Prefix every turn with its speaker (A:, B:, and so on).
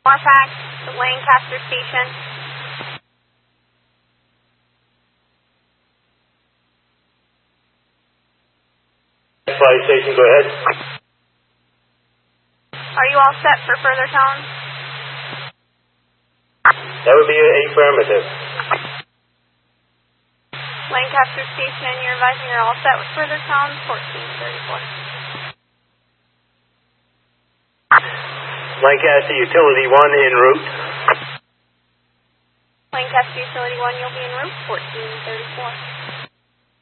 A: Fax to Lancaster Station.
B: Flight station, go ahead.
A: Are you all set for further tones?
B: That would be affirmative.
A: Lancaster Station, you're advising you're all set with further tones, 1434.
B: Lancaster Utility 1 en route.
A: Lancaster Utility 1, you'll be en route, 1434.